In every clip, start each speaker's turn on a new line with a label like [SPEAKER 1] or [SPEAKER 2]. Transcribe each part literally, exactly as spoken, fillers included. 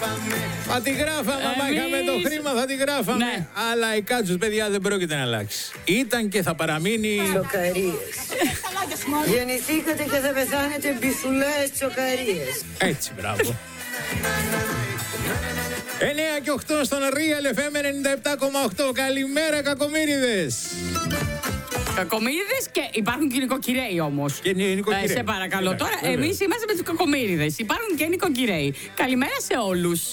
[SPEAKER 1] Θα τη γράφαμε, άμα είχαμε το χρήμα θα τη γράφαμε.
[SPEAKER 2] Ναι.
[SPEAKER 1] Αλλά η Κάτσος, παιδιά, δεν πρόκειται να αλλάξει. Ήταν και θα παραμείνει.
[SPEAKER 3] Τσοκαρίες. Γεννηθήκατε και θα πεθάνετε μπιθουλές τσοκαρίες.
[SPEAKER 1] Έτσι, μπράβο. εννιά και οκτώ στον Real εφ εμ ενενήντα επτά κόμμα οκτώ. Καλημέρα, κακομοίριδες.
[SPEAKER 2] Κακομοίριδες και υπάρχουν και νοικοκυρέοι όμως.
[SPEAKER 1] Και νοικοκυρέοι.
[SPEAKER 2] Ε, σε παρακαλώ.
[SPEAKER 1] Βέβαια,
[SPEAKER 2] Τώρα,
[SPEAKER 1] βέβαια.
[SPEAKER 2] εμείς είμαστε με τους κακομοίριδες. Υπάρχουν και νοικοκυρέοι. Καλημέρα σε όλους.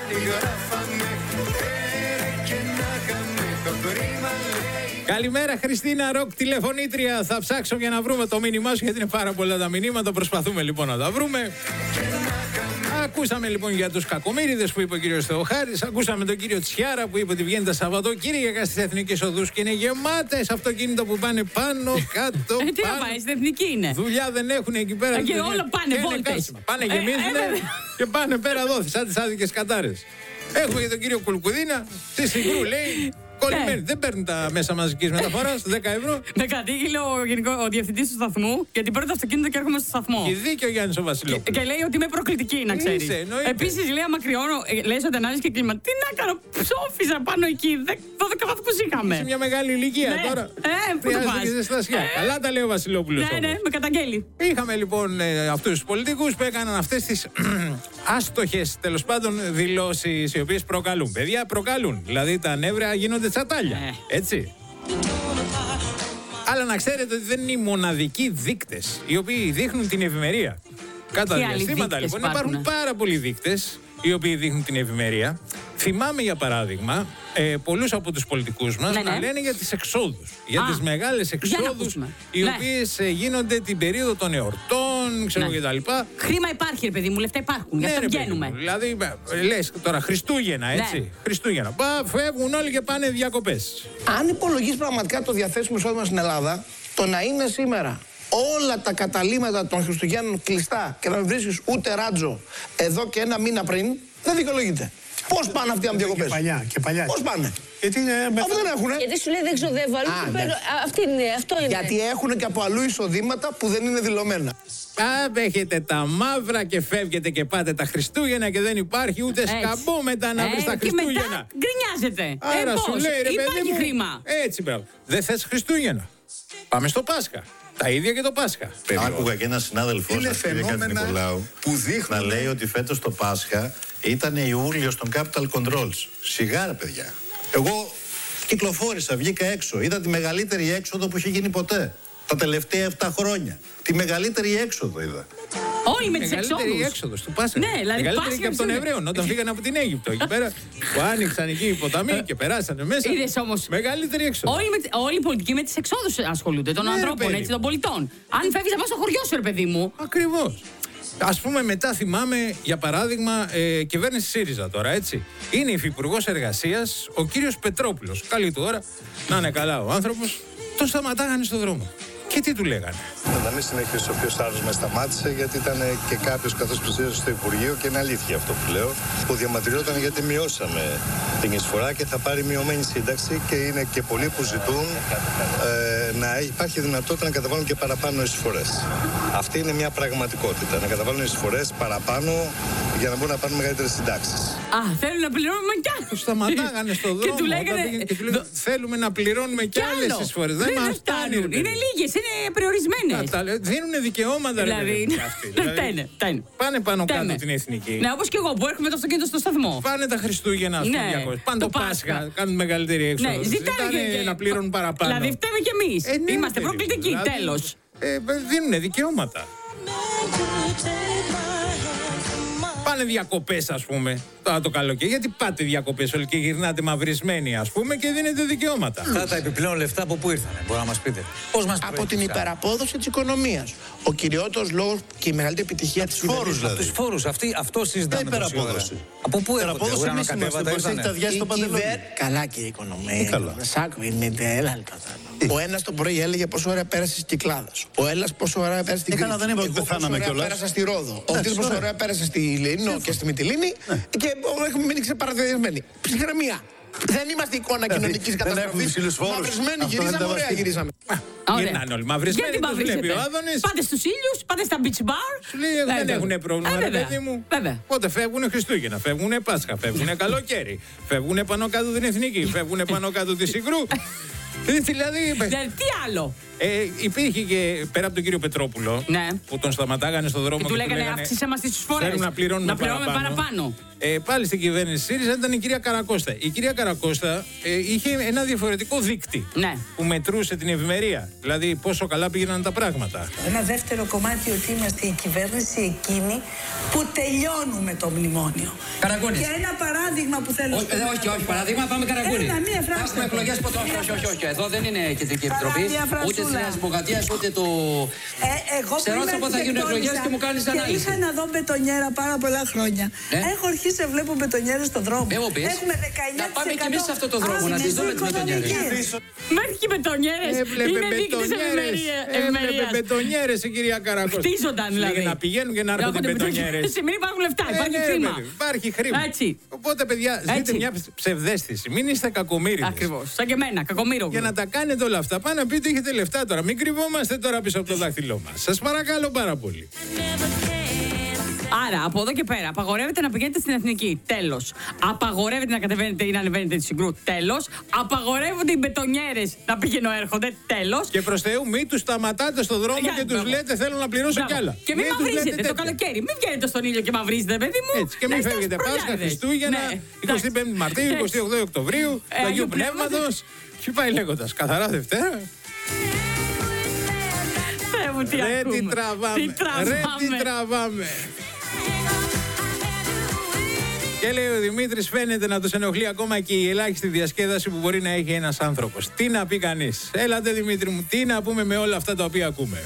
[SPEAKER 1] Καλημέρα, Χριστίνα Ροκ, τηλεφωνήτρια. Θα ψάξω για να βρούμε το μήνυμά σου, γιατί είναι πάρα πολλά τα μηνύματα. Προσπαθούμε λοιπόν να τα βρούμε. Ακούσαμε λοιπόν για τους κακομοίριδες που είπε ο κύριος Θεοχάρης. Ακούσαμε τον κύριο Τσιάρα που είπε ότι βγαίνει τα Σαββατοκύριακα στις εθνικές οδούς και είναι γεμάτες αυτοκίνητα που πάνε πάνω, κάτω.
[SPEAKER 2] Ε, τι να πάει, στην εθνική είναι.
[SPEAKER 1] Δουλειά δεν έχουν εκεί πέρα.
[SPEAKER 2] Και όλα πάνε βόλτες.
[SPEAKER 1] Πάνε
[SPEAKER 2] Ε,
[SPEAKER 1] γεμίζουν
[SPEAKER 2] ε,
[SPEAKER 1] και πάνε πέρα εδώ, σαν τις άδικες κατάρες. Έχουμε και τον κύριο Κουλκουδίνα, στη Συγκρού λέει. Κολλημένοι. Δεν παίρνουν τα μέσα μαζικής μεταφοράς, δέκα ευρώ.
[SPEAKER 2] Με κατήγγειλε ο, γενικό, ο διευθυντής του σταθμού γιατί παίρνω το αυτοκίνητο και έρχομαι στο σταθμό.
[SPEAKER 1] Και δίκιο ο Γιάννης ο Βασιλόπουλος.
[SPEAKER 2] Και, και λέει ότι είμαι προκλητική, να ξέρεις.
[SPEAKER 1] Είσαι, εννοείται.
[SPEAKER 2] Επίσης λέει αμακριώνω, ε, λες ότι ανάλυση και κλίμα. Τι να κάνω, ψόφιζα πάνω εκεί. δώδεκα βαθμούς είχαμε.
[SPEAKER 1] Σε μια μεγάλη ηλικία
[SPEAKER 2] Ναι.
[SPEAKER 1] τώρα.
[SPEAKER 2] Ε, πού το
[SPEAKER 1] Χρειάζεται
[SPEAKER 2] πας.
[SPEAKER 1] και ζεστασιά.
[SPEAKER 2] Ε.
[SPEAKER 1] Καλά τα λέει ο Βασιλόπουλος.
[SPEAKER 2] Ναι, ναι,
[SPEAKER 1] όμως.
[SPEAKER 2] με καταγγέλει.
[SPEAKER 1] Είχαμε λοιπόν ε, αυτούς τους πολιτικούς που έκαναν αυτές τις άστοχες τέλος πάντων δηλώσεις οι οποίες προκαλούν. Παιδιά, προκαλούν. Δηλαδή τα νεύρα γίνονται τσατάλια.
[SPEAKER 2] Ε.
[SPEAKER 1] Έτσι. Αλλά να ξέρετε ότι δεν είναι οι μοναδικοί δείκτες οι οποίοι δείχνουν την ευημερία. Κατά
[SPEAKER 2] Τι άλλοι
[SPEAKER 1] διαστήματα
[SPEAKER 2] δείκτες
[SPEAKER 1] λοιπόν υπάρχουν
[SPEAKER 2] υπάρχουνε?
[SPEAKER 1] πάρα πολλοί δείκτες οι οποίοι δείχνουν την ευημερία. Θυμάμαι για παράδειγμα ε, πολλούς από τους πολιτικούς μας
[SPEAKER 2] Ναι,
[SPEAKER 1] να
[SPEAKER 2] ναι.
[SPEAKER 1] λένε για τις εξόδους. Για
[SPEAKER 2] Α,
[SPEAKER 1] τις μεγάλες
[SPEAKER 2] για να
[SPEAKER 1] εξόδους
[SPEAKER 2] ακούσουμε.
[SPEAKER 1] οι
[SPEAKER 2] Ναι.
[SPEAKER 1] οποίες ε, γίνονται την περίοδο των εορτών, ξέρω
[SPEAKER 2] Ναι.
[SPEAKER 1] κτλ.
[SPEAKER 2] Χρήμα υπάρχει, ρε παιδί μου, λεφτά υπάρχουν. Γι' αυτό
[SPEAKER 1] ρε παιδί
[SPEAKER 2] βγαίνουμε.
[SPEAKER 1] μου, δηλαδή, ε, λες τώρα Χριστούγεννα, έτσι.
[SPEAKER 2] Ναι.
[SPEAKER 1] Χριστούγεννα. Πα, φεύγουν όλοι και πάνε διακοπές.
[SPEAKER 4] Αν υπολογίσει πραγματικά το διαθέσιμο εισόδημα στην Ελλάδα, το να είναι σήμερα όλα τα καταλύματα των Χριστουγέννων κλειστά και να μην βρίσκεις ούτε ράτζο εδώ και ένα μήνα πριν, δεν δικαιολογείται. Πώς πάνε αυτοί οι διακοπές?
[SPEAKER 5] Και παλιά, και παλιά.
[SPEAKER 4] Πώς πάνε?
[SPEAKER 5] Γιατί είναι με...
[SPEAKER 4] Αυτό δεν έχουνε.
[SPEAKER 6] Γιατί σου λέει δεν ξοδεύω αλλού
[SPEAKER 4] Α,
[SPEAKER 6] και
[SPEAKER 4] ναι.
[SPEAKER 6] παίρνω. Α, αυτή είναι, αυτό είναι.
[SPEAKER 4] Γιατί έχουν και από αλλού εισοδήματα που δεν είναι δηλωμένα.
[SPEAKER 1] Α, έχετε τα μαύρα και φεύγετε και πάτε τα Χριστούγεννα και δεν υπάρχει ούτε
[SPEAKER 2] Έτσι.
[SPEAKER 1] σκαμπό μετά να βρεις
[SPEAKER 2] Ε,
[SPEAKER 1] τα
[SPEAKER 2] και
[SPEAKER 1] Χριστούγεννα.
[SPEAKER 2] μετά γκρινιάζεται.
[SPEAKER 1] Άρα
[SPEAKER 2] ε,
[SPEAKER 1] σου
[SPEAKER 2] πώς?
[SPEAKER 1] λέει ρε παιδί
[SPEAKER 2] Υπάρχει
[SPEAKER 1] μου.
[SPEAKER 2] χρήμα.
[SPEAKER 1] Έτσι, μπράβο. Δεν θες Χριστούγεννα. Πάμε στο Πάσχα. Τα ίδια και το Πάσχα.
[SPEAKER 7] Άκουγα και ένα συνάδελφό
[SPEAKER 5] Είναι
[SPEAKER 7] σας, κύριε
[SPEAKER 5] φαινόμενα
[SPEAKER 7] Κατνικολάου,
[SPEAKER 5] που δείχνουν-
[SPEAKER 7] να λέει ότι φέτος το Πάσχα ήταν Ιούλιος των Capital Controls. Σιγά ρε παιδιά. Εγώ κυκλοφόρησα, βγήκα έξω. Είδα τη μεγαλύτερη έξοδο που είχε γίνει ποτέ. Τα τελευταία επτά χρόνια. Τη μεγαλύτερη έξοδο είδα.
[SPEAKER 2] Όλοι με τις
[SPEAKER 1] Μεγαλύτερη
[SPEAKER 2] εξόδους.
[SPEAKER 1] έξοδος του Πάσχα.
[SPEAKER 2] Ναι, δηλαδή
[SPEAKER 1] Μεγαλύτερη
[SPEAKER 2] Πάσχα
[SPEAKER 1] και από των
[SPEAKER 2] είναι.
[SPEAKER 1] Εβραίων όταν φύγανε από την Αίγυπτο. Εκεί πέρα που άνοιξαν εκεί οι ποταμοί και περάσανε μέσα.
[SPEAKER 2] Είδες όμως.
[SPEAKER 1] Μεγαλύτερη έξοδο.
[SPEAKER 2] Όλοι, με, όλοι οι πολιτικοί με τις εξόδους ασχολούνται, των
[SPEAKER 1] Ναι, ρε
[SPEAKER 2] ανθρώπων,
[SPEAKER 1] παιδί.
[SPEAKER 2] έτσι, των πολιτών. Αν φεύγεις να πας στο χωριό σου, ρε παιδί μου.
[SPEAKER 1] Ακριβώς. Ας πούμε, μετά θυμάμαι, για παράδειγμα, ε, κυβέρνηση ΣΥΡΙΖΑ τώρα, έτσι. Είναι υφυπουργός εργασίας ο κύριος Πετρόπουλος. Καλή του ώρα, να είναι καλά ο άνθρωπος. Τον σταματάγανε στο δρόμο. Και τι του λέγανε?
[SPEAKER 8] Να μην συνεχίσει ο οποίος άλλος με σταμάτησε, γιατί ήταν και κάποιος καθώς πλησίαζε στο Υπουργείο, και είναι αλήθεια αυτό που λέω, που διαμαρτυρόταν γιατί μειώσαμε την εισφορά και θα πάρει μειωμένη σύνταξη, και είναι και πολλοί που ζητούν ε, να υπάρχει δυνατότητα να καταβάλουν και παραπάνω εισφορές. Αυτή είναι μια πραγματικότητα. Να καταβάλουν εισφορές παραπάνω για να μπορούν να πάρουν μεγαλύτερες συντάξεις.
[SPEAKER 2] Α, θέλουν να πληρώνουμε κι άλλο.
[SPEAKER 1] Του σταματάγανε στο δρόμο.
[SPEAKER 2] Και του
[SPEAKER 1] όταν
[SPEAKER 2] λέγανε.
[SPEAKER 1] πήγαινε και του λέγανε, θέλουμε να πληρώνουμε κι άλλες
[SPEAKER 2] άλλο.
[SPEAKER 1] εισφορές.
[SPEAKER 2] Δεν
[SPEAKER 1] Δεν μας
[SPEAKER 2] μας
[SPEAKER 1] φτάνει.
[SPEAKER 2] φτάνουν.
[SPEAKER 1] ρε
[SPEAKER 2] Είναι
[SPEAKER 1] παιδί.
[SPEAKER 2] λίγες, είναι περιορισμένες.
[SPEAKER 1] Δίνουν δικαιώματα, ρε
[SPEAKER 2] Δηλαδή,
[SPEAKER 1] παιδί μου, αυτοί. Δηλαδή,
[SPEAKER 2] τένε, τένε.
[SPEAKER 1] Πάνε πάνω κάτω
[SPEAKER 2] Τένε.
[SPEAKER 1] την εθνική.
[SPEAKER 2] Ναι, όπως και εγώ που έρχομαι το αυτοκίνητο στο σταθμό.
[SPEAKER 1] Πάνε τα Χριστούγεννα, ας πούμε,
[SPEAKER 2] Ναι,
[SPEAKER 1] διακόσια. Πάνε
[SPEAKER 2] το
[SPEAKER 1] το Πάσχα,
[SPEAKER 2] Πάσχα.
[SPEAKER 1] κάνουν μεγαλύτερη έξοδο.
[SPEAKER 2] Ναι, ζητάνε και-
[SPEAKER 1] να πληρώνουν παραπάνω.
[SPEAKER 2] Δηλαδή, φταίμε κι εμείς.
[SPEAKER 1] Ε, ναι,
[SPEAKER 2] Είμαστε
[SPEAKER 1] παιδί μου,
[SPEAKER 2] προκλητικοί,
[SPEAKER 1] δηλαδή,
[SPEAKER 2] τέλος.
[SPEAKER 1] Ε, δίνουν δικαιώματα. Πάνε διακοπές, ας πούμε, τώρα το καλοκαίρι. Γιατί πάτε διακοπές όλοι και γυρνάτε μαυρισμένοι, ας πούμε, και δίνετε δικαιώματα.
[SPEAKER 9] Αυτά τα επιπλέον λεφτά από πού ήρθανε, μπορεί να μας πείτε? Πώς μας
[SPEAKER 4] Από την
[SPEAKER 9] προέκυψαν?
[SPEAKER 4] υπεραπόδοση της οικονομίας. Ο κυριότερος λόγος και η μεγαλύτερη επιτυχία της
[SPEAKER 5] φόρους,
[SPEAKER 4] κυβέρνησης.
[SPEAKER 5] δηλαδή.
[SPEAKER 9] Τους φόρους, αυτή, αυτό συζητάμε
[SPEAKER 5] Τι
[SPEAKER 9] τόση ώρα.
[SPEAKER 5] υπεραπόδοση?
[SPEAKER 9] Από πού έρχονται,
[SPEAKER 5] Υπεραπόδοση εμείς είμαστε,
[SPEAKER 9] ουρανοκατέβατα
[SPEAKER 5] πώς έχει
[SPEAKER 9] ήρθανε?
[SPEAKER 5] ταιριάσει το
[SPEAKER 4] Η
[SPEAKER 5] παντελόνι.
[SPEAKER 4] κυβέρ- Καλά και η οικονομία.
[SPEAKER 5] Ε, καλά.
[SPEAKER 4] Σάκου, είναι έλα, Ο ένας το πρωί έλεγε πόσο ωραία πέρασε στις Κυκλάδες. Ο Έλλας πόσο ωραία πέρασε στην
[SPEAKER 5] Ε,
[SPEAKER 4] Κρήτη.
[SPEAKER 5] καλά, δεν είπα ότι
[SPEAKER 4] Εγώ πόσο
[SPEAKER 5] πεθάναμε
[SPEAKER 4] ωραία
[SPEAKER 5] κιόλας.
[SPEAKER 4] πέρασα στη Ρόδο. Ο
[SPEAKER 5] Εντάξει,
[SPEAKER 4] Τίτλος πόσο
[SPEAKER 5] ωραία.
[SPEAKER 4] ωραία πέρασε στη Λίνο και στη Μυτιλίνη. Και έχουμε μείνει ξεπαραδιασμένοι. Ψυχραιμία. Δεν είμαστε εικόνα κοινωνικής καταστροφής. Μαυρισμένοι γυρίσαμε, ωραία γυρίσαμε.
[SPEAKER 1] Γυρνάνε όλοι μαυρισμένοι.
[SPEAKER 2] Γιατί
[SPEAKER 1] τους βλέπει ο Άδωνης.
[SPEAKER 2] Πάτε στους ήλιους, πάτε στα beach bar.
[SPEAKER 1] Σου λέει δεν έχουν πρόβλημα, ρε παιδί μου. Πότε φεύγουνε Χριστούγεννα, φεύγουνε Πάσχα, φεύγουνε καλοκαίρι, φεύγουνε πάνω κάτω την Εθνική, φεύγουνε πάνω κάτω τη Συγκρού. Δηλαδή.
[SPEAKER 2] Τι άλλο.
[SPEAKER 1] Ε, υπήρχε και πέρα από τον κύριο Πετρόπουλο,
[SPEAKER 2] ναι,
[SPEAKER 1] που τον σταματάγανε στον δρόμο
[SPEAKER 2] και
[SPEAKER 1] και
[SPEAKER 2] του λέγανε αύξησε μας τις φορές.
[SPEAKER 1] Θέλουν να πληρώνουν
[SPEAKER 2] να πληρώνουμε
[SPEAKER 1] παραπάνω.
[SPEAKER 2] παραπάνω.
[SPEAKER 1] Ε, πάλι στην κυβέρνηση ΣΥΡΙΖΑ ήταν η κυρία Καρακώστα. Η κυρία Καρακώστα ε, είχε ένα διαφορετικό δείκτη,
[SPEAKER 2] ναι,
[SPEAKER 1] που μετρούσε την ευημερία. Δηλαδή πόσο καλά πήγαιναν τα πράγματα.
[SPEAKER 5] Ένα δεύτερο κομμάτι ότι είμαστε η κυβέρνηση εκείνη που τελειώνουμε το μνημόνιο.
[SPEAKER 9] Καραγκούνης.
[SPEAKER 5] Και ένα παράδειγμα που θέλω να
[SPEAKER 9] Όχι, όχι, όχι, παράδειγμα, πάμε Καραγκούνη.
[SPEAKER 5] Ένα, μία φράση.
[SPEAKER 9] Έχουμε εκλογές ποτέ. Όχι, όχι, όχι. Εδώ δεν είναι κεντρική επιτροπή. Ούτε τη Νέα Δημοκρατία, ούτε του.
[SPEAKER 5] Ε, εγώ
[SPEAKER 9] σε ρώτησα πότε θα γίνουν εκλογές και μου κάνεις ανάλυση.
[SPEAKER 5] Και είχα να δω μπετονιέρα πάρα πολλά χρόνια.
[SPEAKER 9] Ε?
[SPEAKER 5] Έχω αρχίσει να βλέπω μπετονιέρες στον δρόμο.
[SPEAKER 9] Ε, πεις.
[SPEAKER 5] Έχουμε δεκαεννιά τοις εκατό.
[SPEAKER 9] Να πάμε κι εμείς σε αυτό το δρόμο, να τις δούμε τις μπετονιέρες.
[SPEAKER 2] Μέχρι και μπετονιέρες. Είναι δείκτης ευημερίας.
[SPEAKER 1] Έβλεπε μπετονιέρες η κυρία Καρακώστα.
[SPEAKER 2] Χτίζονταν δηλαδή.
[SPEAKER 1] Για να πηγαίνουν και να έρχονται οι μπετονιέρες.
[SPEAKER 2] Μην υπάρχουν λεφτά, υπάρχει χρήμα.
[SPEAKER 1] Υπάρχει χρήμα. Οπότε, παιδιά, ζείτε μια ψευδαίσθηση. Μην είστε κακομοίριδες.
[SPEAKER 2] Ακριβώς. Σαν και εμένα, κακομοίρογλου.
[SPEAKER 1] Για να τα κάνετε όλα αυτά, πάνε να πείτε έχετε λεφτά τώρα. Μην κρυβόμαστε τώρα πίσω από το δάχτυλό μας. Σας παρακαλώ πάρα πολύ.
[SPEAKER 2] Άρα, από εδώ και πέρα, απαγορεύεται να πηγαίνετε στην Εθνική. Τέλος. Απαγορεύεται να κατεβαίνετε ή να ανεβαίνετε τη Συγκρού. Τέλος. Απαγορεύονται οι μπετονιέρες να πηγαίνουν έρχονται. Τέλος.
[SPEAKER 1] Και προς Θεού, μην τους σταματάτε στον δρόμο
[SPEAKER 2] Για,
[SPEAKER 1] και τους
[SPEAKER 2] μπράβο.
[SPEAKER 1] λέτε θέλω να πληρώσω
[SPEAKER 2] Μπράβο.
[SPEAKER 1] κι άλλα.
[SPEAKER 2] Και μην μαυρίζετε το καλοκαίρι. Μην βγαίνετε στον ήλιο και μαυρίζετε, παιδί μου.
[SPEAKER 1] Έτσι. Και μην φεύγετε Πάσχα, Χριστούγεννα,
[SPEAKER 2] ναι.
[SPEAKER 1] εικοστή πέμπτη Μαρτίου, εικοστή όγδοη Οκτωβρίου,
[SPEAKER 2] Ε,
[SPEAKER 1] του Αγίου
[SPEAKER 2] Αγίου
[SPEAKER 1] Πνεύματος. Και πάει λέγοντας. Καθαρά Δευτέρα.
[SPEAKER 2] Θεέ μου, τι
[SPEAKER 1] Ρε
[SPEAKER 2] ακούμε.
[SPEAKER 1] τι τραβάμε.
[SPEAKER 2] Τι τραβάμε.
[SPEAKER 1] Ρε τι τραβάμε. Και λέει ο Δημήτρης, φαίνεται να τους ενοχλεί ακόμα και η ελάχιστη διασκέδαση που μπορεί να έχει ένας άνθρωπος. Τι να πει κανείς. Έλατε Δημήτρη μου, τι να πούμε με όλα αυτά τα οποία ακούμε.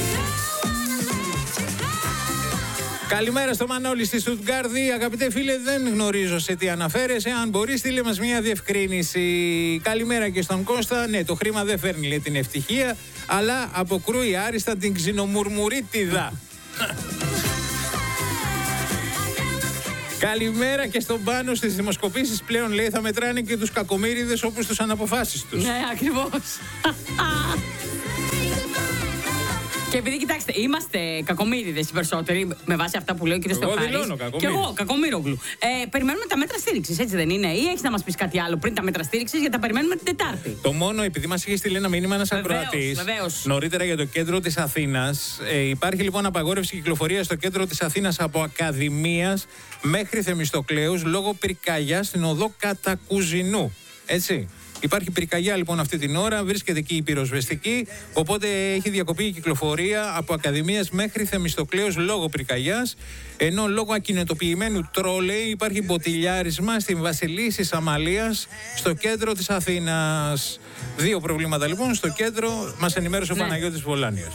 [SPEAKER 1] Καλημέρα στο Μανώλη στη Στουτγκάρδη. Αγαπητέ φίλε, δεν γνωρίζω σε τι αναφέρεσαι. Αν μπορεί, στείλε μας μια διευκρίνηση. Καλημέρα και στον Κώστα. Ναι, το χρήμα δεν φέρνει, λέει, την ευτυχία, αλλά αποκρούει άριστα την ξινομουρμουρίτιδα. Καλημέρα και στον Πάνο. Στις δημοσκοπήσεις πλέον, λέει, θα μετράνε και τους κακομοίριδες όπως τους αναποφάσεις τους.
[SPEAKER 2] Ναι, ακριβώς. Και επειδή, κοιτάξτε, είμαστε κακομοίριδες οι περισσότεροι, με βάση αυτά που λέει ο κ. Στεφάνης.
[SPEAKER 1] Εγώ δηλώνω κακομοίρη.
[SPEAKER 2] Και εγώ, κακομοίρογλου. Ε, περιμένουμε τα μέτρα στήριξης, έτσι δεν είναι? Ή έχεις να μας πεις κάτι άλλο πριν τα μέτρα στήριξης, γιατί τα περιμένουμε την Τετάρτη?
[SPEAKER 1] Το μόνο, επειδή μας είχε στείλει ένα μήνυμα ένας ακροατής νωρίτερα για το κέντρο της Αθήνας, ε, υπάρχει λοιπόν απαγόρευση κυκλοφορίας στο κέντρο της Αθήνας από Ακαδημίας μέχρι Θεμιστοκλέους λόγω πυρκαγιάς στην οδό Κατακουζινού. Έτσι. Υπάρχει πυρκαγιά λοιπόν αυτή την ώρα, βρίσκεται εκεί η πυροσβεστική, οπότε έχει διακοπεί η κυκλοφορία από Ακαδημίας μέχρι Θεμιστοκλέους λόγω πυρκαγιάς, ενώ λόγω ακινητοποιημένου τρόλεϊ υπάρχει μποτιλιάρισμα στην Βασιλίσσης Αμαλίας στο κέντρο της Αθήνας. Δύο προβλήματα λοιπόν στο κέντρο, μας ενημέρωσε ο
[SPEAKER 2] Ναι.
[SPEAKER 1] Παναγιώτης Βολάνιος.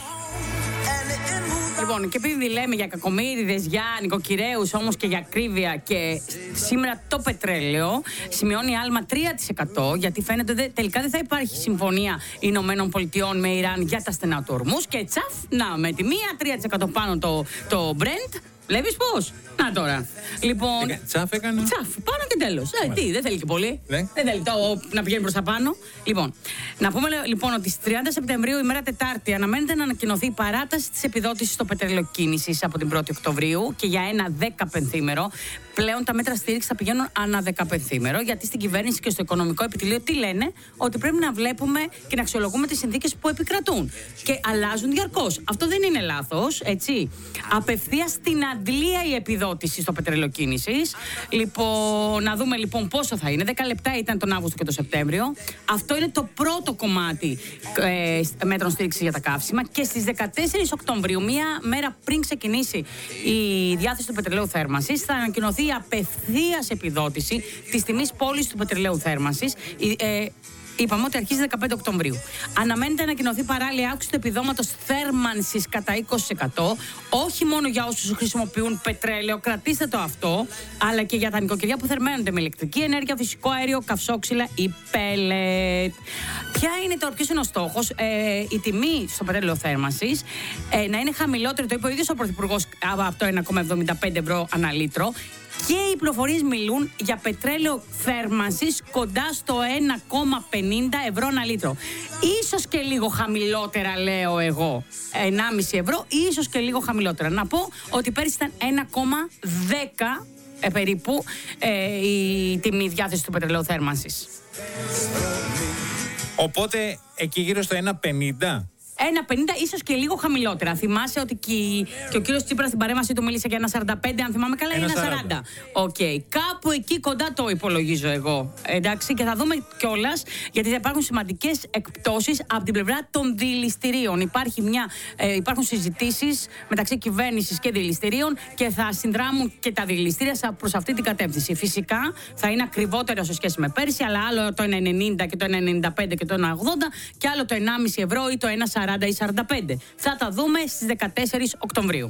[SPEAKER 2] Λοιπόν, και επειδή λέμε για κακομοίριδες, για νοικοκυρέους, όμως και για ακρίβεια, και σήμερα το πετρέλαιο σημειώνει άλμα τρία τοις εκατό, γιατί φαίνεται ότι τελικά δεν θα υπάρχει συμφωνία Ηνωμένων Πολιτειών με Ιράν για τα στενά του Ορμούς, και τσαφ, να, με τη μία τρία τοις εκατό πάνω το, το Brent. Βλέπεις πώς? Να τώρα. Λοιπόν.
[SPEAKER 1] Έκα, τσαφ έκανε.
[SPEAKER 2] Τσαφ, πάνω και τέλος. Ε, τι, δεν θέλει και πολύ.
[SPEAKER 1] Ναι.
[SPEAKER 2] Δεν θέλει το, να πηγαίνει προς τα πάνω. Λοιπόν, να πούμε λοιπόν ότι στις τριάντα Σεπτεμβρίου, ημέρα Τετάρτη, αναμένεται να ανακοινωθεί η παράταση της επιδότησης στο πετρελαιοκίνησης από την πρώτη Οκτωβρίου και για ένα δεκαπενθήμερο. Πλέον τα μέτρα στήριξη θα πηγαίνουν ανά δεκαπενθήμερο, γιατί στην κυβέρνηση και στο οικονομικό επιτελείο τι λένε? Ότι πρέπει να βλέπουμε και να αξιολογούμε τις συνθήκες που επικρατούν. Και αλλάζουν διαρκώς. Αυτό δεν είναι λάθος, έτσι. Απευθείας στην αντλία η επιδότηση στο πετρελαιοκίνησης. Λοιπόν, να δούμε λοιπόν πόσο θα είναι. δέκα λεπτά ήταν τον Αύγουστο και τον Σεπτέμβριο. Αυτό είναι το πρώτο κομμάτι ε, μέτρων στήριξη για τα καύσιμα. Και στις δεκατέσσερις Οκτωβρίου, μία μέρα πριν ξεκινήσει η διάθεση του πετρελαίου θέρμανσης, θα ανακοινωθεί η απευθείας επιδότηση της τιμής πώλησης του πετρελαίου θέρμανσης. Ε, Είπαμε ότι αρχίζει δεκαπέντε Οκτωβρίου. Αναμένεται να ανακοινωθεί παράλληλη αύξηση του επιδόματος θέρμανσης κατά είκοσι τοις εκατό, όχι μόνο για όσους χρησιμοποιούν πετρέλαιο, κρατήστε το αυτό, αλλά και για τα νοικοκυριά που θερμαίνονται με ηλεκτρική ενέργεια, φυσικό αέριο, καυσόξυλα ή πέλετ. Ποια είναι το, ποιος είναι ο στόχος? Ε, η τιμή στο πετρέλαιο θέρμανσης ε, να είναι χαμηλότερη, το είπε ο ίδιος ο Πρωθυπουργός, από το ένα κόμμα εβδομήντα πέντε ευρώ ανά λίτρο. Και οι πληροφορίες μιλούν για πετρέλαιο θέρμανσης κοντά στο ένα κόμμα πενήντα ευρώ ένα λίτρο. Ίσως και λίγο χαμηλότερα, λέω εγώ, ενάμιση ευρώ, ίσως και λίγο χαμηλότερα. Να πω ότι πέρυσι ήταν ένα κόμμα δέκα ε, περίπου ε, η τιμή διάθεση του πετρελαίου θέρμανσης.
[SPEAKER 1] Οπότε εκεί γύρω στο ένα πενήντα.
[SPEAKER 2] ένα πενήντα, ίσως και λίγο χαμηλότερα. Θυμάσαι ότι και, και ο κύριος Τσίπρας στην παρέμβασή του μίλησε για ένα σαράντα πέντε, αν θυμάμαι καλά, ή ένα σαράντα. Οκ. Okay. Κάπου εκεί κοντά το υπολογίζω εγώ. Εντάξει, και θα δούμε κιόλας, γιατί θα υπάρχουν σημαντικές εκπτώσεις από την πλευρά των δηληστηρίων. Υπάρχει μια, ε, υπάρχουν συζητήσεις μεταξύ κυβέρνησης και δηληστηρίων και θα συνδράμουν και τα δηληστήρια προς αυτή την κατεύθυνση. Φυσικά θα είναι ακριβότερο σε σχέση με πέρσι, αλλά άλλο το ένα ενενήντα και το ένα ενενήντα πέντε και το ένα ογδόντα και άλλο το ενάμιση ευρώ ή το ένα σαράντα ή σαράντα πέντε. Θα τα δούμε στις δεκατέσσερις Οκτωβρίου.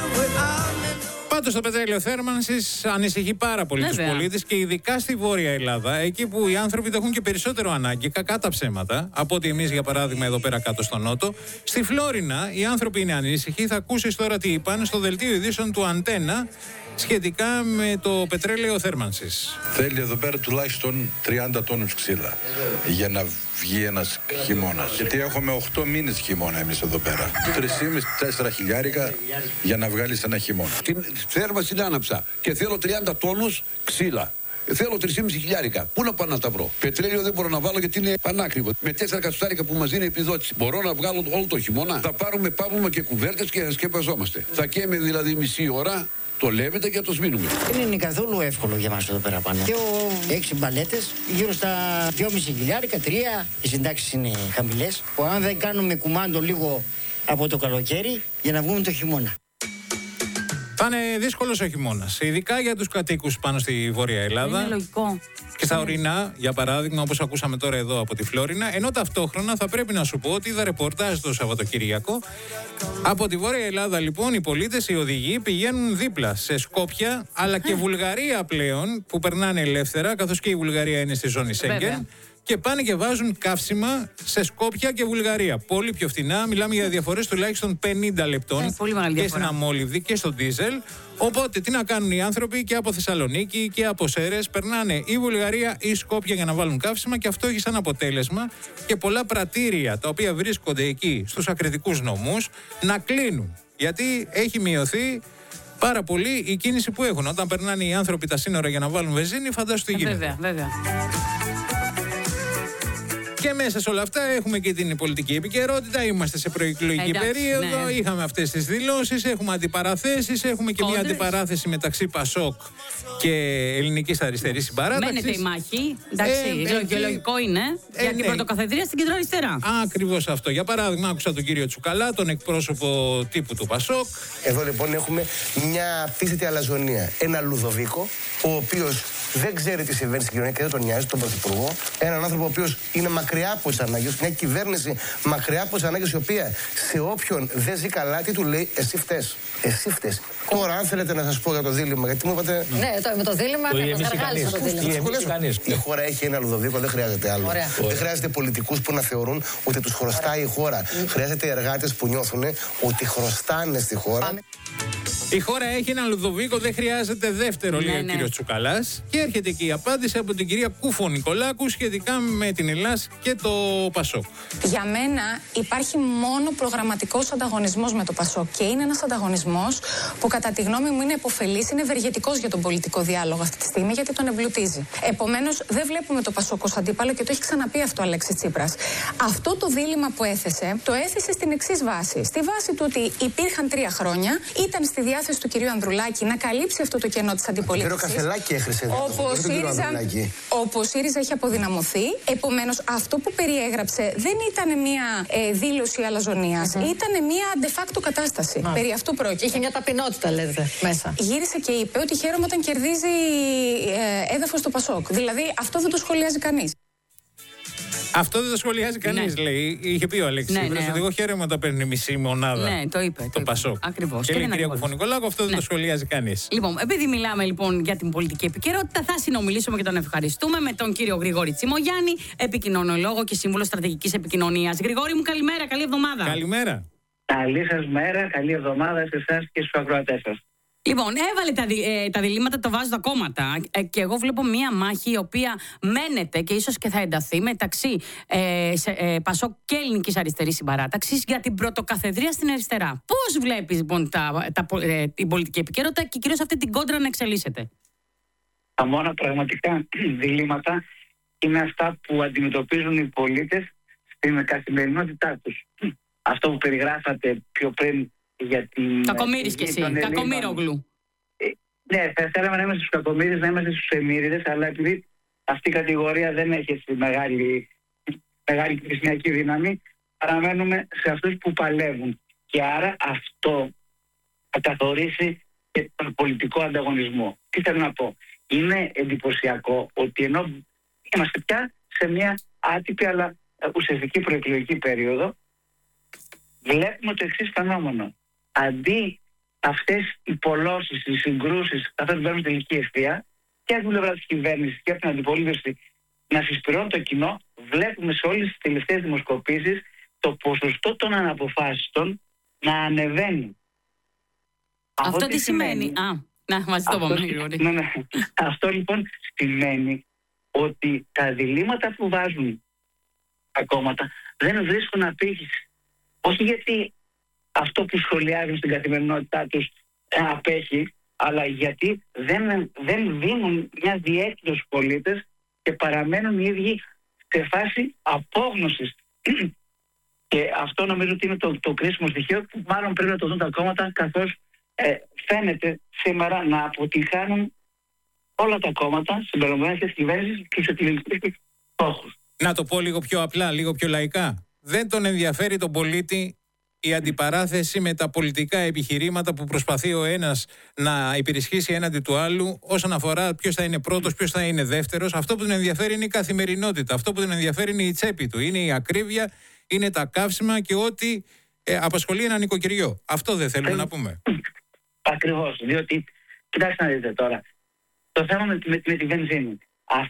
[SPEAKER 1] Πάντως το πετρέλαιο θέρμανσης ανησυχεί πάρα πολύ τους πολίτες και ειδικά στη Βόρεια Ελλάδα, εκεί που οι άνθρωποι το έχουν και περισσότερο ανάγκη, κακά τα ψέματα, από ότι εμείς για παράδειγμα εδώ πέρα κάτω στο Νότο. Στη Φλόρινα οι άνθρωποι είναι ανήσυχοι. Θα ακούσεις τώρα τι είπαν στο δελτίο ειδήσεων του Αντένα σχετικά με το πετρέλαιο θέρμανσης.
[SPEAKER 10] Θέλει εδώ πέρα τουλάχιστον τριάντα τόνους ξύλα για να βγει ένας χειμώνας. Γιατί έχουμε οκτώ μήνες χειμώνα εμείς εδώ πέρα. τρία και μισό με τέσσερα χιλιάρικα για να βγάλεις ένα χειμώνα.
[SPEAKER 11] Την θέρμανση την άναψα και θέλω τριάντα τόνους ξύλα. Θέλω τρία και μισό χιλιάρικα. Πού να πάω να τα βρω? Πετρέλαιο δεν μπορώ να βάλω γιατί είναι πανάκριβο. Με τέσσερα εκατοστάρικα που μας δίνει επιδότηση. Μπορώ να βγάλω όλο το χειμώνα. Θα πάρουμε παύλωμα και κουβέρτες και σκεπαζόμαστε. Θα καίμε δηλαδή μισή ώρα. Το λέμε και το σμήνουμε.
[SPEAKER 12] Δεν είναι καθόλου εύκολο για μας εδώ πέρα πάνω. Και ο έξι μπαλέτες γύρω στα δυόμισι χιλιάρικα, τρία. Οι συντάξεις είναι χαμηλές. Που αν δεν κάνουμε κουμάντο λίγο από το καλοκαίρι για να βγούμε το χειμώνα.
[SPEAKER 1] Θα είναι δύσκολος ο χειμώνας, ειδικά για τους κατοίκους πάνω στη Βόρεια Ελλάδα.
[SPEAKER 2] Είναι λογικό.
[SPEAKER 1] Και στα ορεινά, για παράδειγμα, όπως ακούσαμε τώρα εδώ από τη Φλόρινα, ενώ ταυτόχρονα θα πρέπει να σου πω ότι είδα ρεπορτάζ το Σαββατοκύριακο. Από τη Βόρεια Ελλάδα, λοιπόν, οι πολίτες, οι οδηγοί πηγαίνουν δίπλα σε Σκόπια, αλλά και Βουλγαρία πλέον, που περνάνε ελεύθερα, καθώς και η Βουλγαρία είναι στη ζώνη Σέγγεν. Και πάνε και βάζουν καύσιμα σε Σκόπια και Βουλγαρία. Πολύ πιο φτηνά. Μιλάμε για διαφορές τουλάχιστον πενήντα λεπτών
[SPEAKER 2] ε,
[SPEAKER 1] και στην αμόλυβδη και στο ντίζελ. Οπότε τι να κάνουν οι άνθρωποι και από Θεσσαλονίκη και από Σέρρες, περνάνε ή Βουλγαρία ή Σκόπια για να βάλουν καύσιμα και αυτό έχει σαν αποτέλεσμα και πολλά πρατήρια τα οποία βρίσκονται εκεί στους ακριτικούς νομούς να κλείνουν. Γιατί έχει μειωθεί πάρα πολύ η κίνηση που έχουν. Όταν περνάνε οι άνθρωποι τα σύνορα για να βάλουν βενζίνη, φαντάσου τι γίνεται.
[SPEAKER 2] Βέβαια, βέβαια.
[SPEAKER 1] Και μέσα σε όλα αυτά έχουμε και την πολιτική επικαιρότητα. Είμαστε σε προεκλογική
[SPEAKER 2] Εντάξει,
[SPEAKER 1] περίοδο.
[SPEAKER 2] ναι.
[SPEAKER 1] Είχαμε αυτές τις δηλώσεις. Έχουμε αντιπαραθέσεις. Έχουμε και
[SPEAKER 2] Κόντρες.
[SPEAKER 1] μια αντιπαράθεση μεταξύ Πασόκ και Ελληνικής Αριστερής Συμπαράταξης.
[SPEAKER 2] Μένεται η μάχη. Εντάξει,
[SPEAKER 1] Ε,
[SPEAKER 2] ε, λογικό είναι.
[SPEAKER 1] ε,
[SPEAKER 2] για την
[SPEAKER 1] ναι.
[SPEAKER 2] πρωτοκαθεδρία στην κεντροαριστερά.
[SPEAKER 1] Ακριβώς αυτό. Για παράδειγμα, άκουσα τον κύριο Τσουκαλά, τον εκπρόσωπο τύπου του Πασόκ.
[SPEAKER 4] Εδώ λοιπόν έχουμε μια απίστευτη αλαζονία. Ένα Λουδοβίκο, ο οποίος δεν ξέρει τι συμβαίνει στην κοινωνία και δεν τον νοιάζει, τον Πρωθυπουργό. Έναν άνθρωπο ο οποίος είναι μακριά από τις ανάγκες, μια κυβέρνηση μακριά από τις ανάγκες, η οποία σε όποιον δεν ζει καλά, τι του λέει, εσύ φταίς. Εσύ φταίς. Τώρα, αν θέλετε να σας πω για το δίλημμα, γιατί μου είπατε.
[SPEAKER 6] Ναι, το, με το δίλημμα καταγάλισα το δίλημμα.
[SPEAKER 4] Η χώρα έχει ένα Λουδοβίκο, δεν χρειάζεται άλλο.
[SPEAKER 6] Ωραία.
[SPEAKER 4] Δεν χρειάζεται πολιτικούς που να θεωρούν ότι τους χρωστάει η χώρα. Χρειάζεται εργάτες που νιώθουν ότι χρωστάνε στη χώρα.
[SPEAKER 1] Η χώρα έχει έναν Λουδοβίκο, δεν χρειάζεται δεύτερο, λέει
[SPEAKER 2] Ναι,
[SPEAKER 1] ο
[SPEAKER 2] ναι.
[SPEAKER 1] κύριος Τσουκαλάς. Και έρχεται και η απάντηση από την κυρία Κούφο Νικολάκου σχετικά με την Ελλάς και το Πασόκ.
[SPEAKER 13] Για μένα υπάρχει μόνο προγραμματικός ανταγωνισμός με το Πασόκ και είναι ένας ανταγωνισμός που κατά τη γνώμη μου είναι επωφελής, είναι ευεργετικός για τον πολιτικό διάλογο αυτή τη στιγμή γιατί τον εμπλουτίζει. Επομένως δεν βλέπουμε το Πασόκ ως αντίπαλο και το έχει ξαναπεί αυτό ο Αλέξης Τσίπρας. Αυτό το δίλημμα που έθεσε, το έθεσε στην εξής βάση. Στη βάση του ότι υπήρχαν τρία χρόνια, ήταν στη διάθεση του κυρίου Ανδρουλάκη να καλύψει αυτό το κενό της αντιπολίτευσης.
[SPEAKER 4] Κύριο Κασελάκη έχρισε εδώ.
[SPEAKER 13] Όπως ο ΣΥΡΙΖΑ έχει αποδυναμωθεί. Επομένως, αυτό που περιέγραψε δεν ήταν μια ε, δήλωση αλαζονίας. Mm-hmm. Ήταν μια de facto κατάσταση. Ah. Περί αυτού πρόκειται.
[SPEAKER 6] Είχε μια ταπεινότητα, λέτε, μέσα.
[SPEAKER 13] Γύρισε και είπε ότι χαίρομαι όταν κερδίζει ε, έδαφος στο Πασόκ. Δηλαδή, αυτό δεν το σχολιάζει κανείς.
[SPEAKER 1] Αυτό δεν το σχολιάζει κανείς, ναι. λέει. Είχε πει ο Αλέξης
[SPEAKER 2] Ναι,
[SPEAKER 1] Τσίπρας
[SPEAKER 2] ναι.
[SPEAKER 1] ότι εγώ χαίρομαι όταν παίρνει μισή μονάδα.
[SPEAKER 2] Ναι, το είπε.
[SPEAKER 1] Το,
[SPEAKER 2] το
[SPEAKER 1] Πασόκ.
[SPEAKER 2] Ακριβώς.
[SPEAKER 1] Και,
[SPEAKER 2] Και
[SPEAKER 1] λέει η
[SPEAKER 2] δεν
[SPEAKER 1] κυρία
[SPEAKER 2] ακριβώς.
[SPEAKER 1] Κουφονικολάκου, αυτό δεν
[SPEAKER 2] Ναι.
[SPEAKER 1] το σχολιάζει κανείς.
[SPEAKER 2] Λοιπόν, επειδή μιλάμε λοιπόν για την πολιτική επικαιρότητα, θα συνομιλήσουμε και τον ευχαριστούμε με τον κύριο Γρηγόρη Τσιμογιάννη, επικοινωνιολόγο και σύμβουλο στρατηγικής επικοινωνίας. Γρηγόρη μου, καλημέρα, καλή εβδομάδα.
[SPEAKER 1] Καλημέρα.
[SPEAKER 14] Καλή σας μέρα, καλή εβδομάδα σε εσάς και στους ακροατές σας.
[SPEAKER 2] Λοιπόν, έβαλε τα, δι, ε, τα διλήμματα, το βάζω τα κόμματα. Ε, και εγώ βλέπω μία μάχη η οποία μένεται και ίσως και θα ενταθεί μεταξύ ε, σε, ε, Πασόκ και Ελληνικής Αριστερής Συμπαράταξης για την πρωτοκαθεδρία στην αριστερά. Πώς βλέπεις λοιπόν τα, τα, ε, την πολιτική επικαιρότητα και κυρίως αυτή την κόντρα να εξελίσσεται?
[SPEAKER 14] Τα μόνα πραγματικά διλήμματα είναι αυτά που αντιμετωπίζουν οι πολίτες στην καθημερινότητά τους. Αυτό που περιγράφατε πιο πριν για την...
[SPEAKER 2] Κακομοίρης κι εσύ, Κακομοίρογλου.
[SPEAKER 14] Ε, ναι, θα θέλαμε να είμαστε στους Κακομοίρες, να είμαστε στους Εμμύριδες, αλλά επειδή αυτή η κατηγορία δεν έχει μεγάλη, μεγάλη χριστιανική δύναμη, παραμένουμε σε αυτούς που παλεύουν. Και άρα αυτό θα καθορίσει και τον πολιτικό ανταγωνισμό. Τι θέλω να πω? Είναι εντυπωσιακό ότι ενώ είμαστε πια σε μια άτυπη αλλά ουσιαστική προεκλογική περίοδο, βλέπουμε το εξής φαινόμενο. Αντί αυτές οι πολλώσεις, οι συγκρούσεις, αυτά που παίρνουν τελική ευθεία και από την πλευρά της κυβέρνησης και από την αντιπολίτευση να συσπηρώνουν το κοινό, βλέπουμε σε όλες τις τελευταίες δημοσκοπήσεις το ποσοστό των αναποφάσιστων να ανεβαίνει.
[SPEAKER 2] Αυτό, Αυτό τι σημαίνει? σημαίνει? Α, να, μαζί το
[SPEAKER 14] αυτό, ναι, ναι. Αυτό λοιπόν σημαίνει ότι τα διλήμματα που βάζουν τα κόμματα δεν βρίσκουν απήχηση. Όχι γιατί αυτό που σχολιάζουν στην καθημερινότητά τους ε, απέχει, αλλά γιατί δεν, δεν δίνουν μια διέξοδο στους πολίτες και παραμένουν οι ίδιοι σε φάση απόγνωσης. Και αυτό νομίζω ότι είναι το, το κρίσιμο στοιχείο που μάλλον πρέπει να το δουν τα κόμματα, καθώς ε, φαίνεται σήμερα να αποτυγχάνουν όλα τα κόμματα συμπεριλαμβανομένες της κυβέρνησης και τους εκλογικούς στόχους.
[SPEAKER 1] Να το πω λίγο πιο απλά, λίγο πιο λαϊκά. Δεν τον ενδιαφέρει τον πολίτη η αντιπαράθεση με τα πολιτικά επιχειρήματα που προσπαθεί ο ένας να υπερισχύσει έναντι του άλλου όσον αφορά ποιος θα είναι πρώτος, ποιος θα είναι δεύτερος. Αυτό που τον ενδιαφέρει είναι η καθημερινότητα. Αυτό που τον ενδιαφέρει είναι η τσέπη του. Είναι η ακρίβεια, είναι τα καύσιμα και ό,τι ε, απασχολεί ένα νοικοκυριό. Αυτό δεν θέλουμε ε, να πούμε.
[SPEAKER 14] Ακριβώς. Διότι, κοιτάξτε να δείτε τώρα, το θέμα με, με, με τη βενζίνη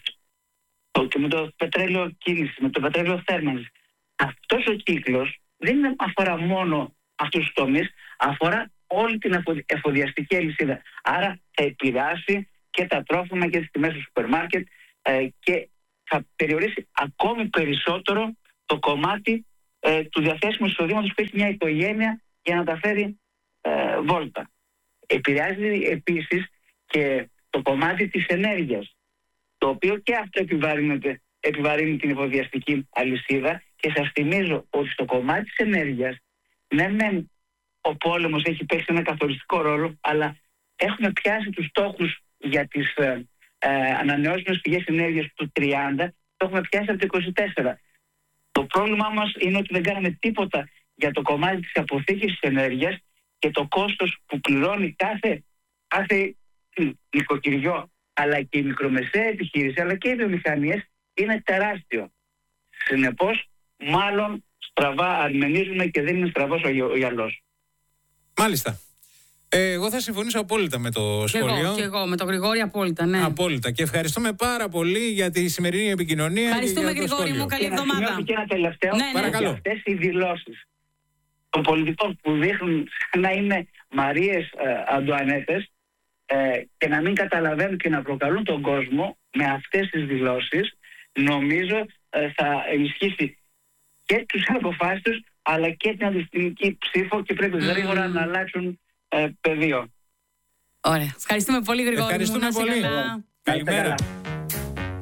[SPEAKER 14] αυτό, και με το πετρέλαιο κίνηση, με το πετρέλαιο θέρμανση, αυτός ο κύκλος δεν αφορά μόνο αυτούς τους τομείς, αφορά όλη την εφοδιαστική αλυσίδα. Άρα θα επηρεάσει και τα τρόφιμα και τις τιμές του σούπερ μάρκετ ε, και θα περιορίσει ακόμη περισσότερο το κομμάτι ε, του διαθέσιμου εισοδήματος που έχει μια οικογένεια για να τα φέρει ε, βόλτα. Επηρεάζει επίσης και το κομμάτι της ενέργειας, το οποίο και αυτό επιβαρύνει την εφοδιαστική αλυσίδα. Και σας θυμίζω ότι στο κομμάτι της ενέργειας, ναι μεν ο πόλεμος έχει παίξει ένα καθοριστικό ρόλο, αλλά έχουμε πιάσει τους στόχους για τις ε, ε, ανανεώσιμες πηγές ενέργειας του τριάντα, το έχουμε πιάσει από το είκοσι τέσσερα. Το πρόβλημά μας είναι ότι δεν κάναμε τίποτα για το κομμάτι της αποθήκης της ενέργειας και το κόστος που πληρώνει κάθε, κάθε νοικοκυριό, αλλά και η μικρομεσαία επιχείρηση, αλλά και οι βιομηχανίες είναι τεράστιο. Συνεπώς, μάλλον στραβά αρμενίζουμε και δεν είναι στραβός ο γυαλός.
[SPEAKER 1] Μάλιστα. Ε, εγώ θα συμφωνήσω απόλυτα με το σχόλιο.
[SPEAKER 2] Και εγώ, και εγώ με τον Γρηγόρη απόλυτα, ναι.
[SPEAKER 1] Απόλυτα. Και ευχαριστούμε πάρα πολύ για τη σημερινή επικοινωνία.
[SPEAKER 2] Ευχαριστούμε, Γρηγόρη μου. Καλή εβδομάδα.
[SPEAKER 14] Και ένα τελευταίο.
[SPEAKER 2] Ναι, ναι.
[SPEAKER 1] Παρακαλώ.
[SPEAKER 14] Αυτές οι δηλώσεις των πολιτικών που δείχνουν να είναι Μαρίες ε, Αντουανέτες ε, και να μην καταλαβαίνουν και να προκαλούν τον κόσμο με αυτές τις δηλώσεις, νομίζω ε, θα ενισχύσει και τους αποφάσεις τους, αλλά και την αντιστημική ψήφο και πρέπει mm. γρήγορα να αλλάξουν ε, πεδίο.
[SPEAKER 2] Ωραία. Ευχαριστούμε πολύ, Γρηγόρη.
[SPEAKER 1] Ευχαριστούμε
[SPEAKER 2] μου,
[SPEAKER 1] πολύ. Καλημέρα.